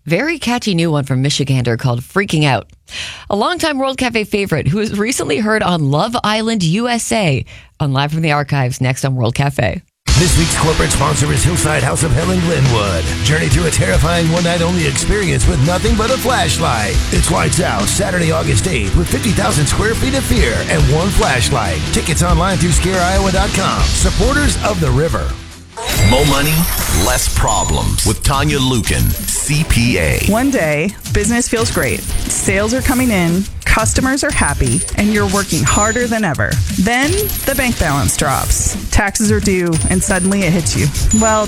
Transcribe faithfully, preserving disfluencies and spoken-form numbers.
Very catchy new one from Michigander called Freaking Out. A longtime World Cafe favorite who was recently heard on Love Island U S A on Live from the Archives next on World Cafe. This week's corporate sponsor is Hillside House of Hell in Glenwood. Journey through a terrifying one-night-only experience with nothing but a flashlight. It's Lights Out, Saturday, August eighth, with fifty thousand square feet of fear and one flashlight. Tickets online through scare iowa dot com. Supporters of the river. More money, less problems with Tanya Lukin, C P A. One day, business feels great. Sales are coming in, customers are happy, and you're working harder than ever. Then, the bank balance drops. Taxes are due, and suddenly it hits you. Well,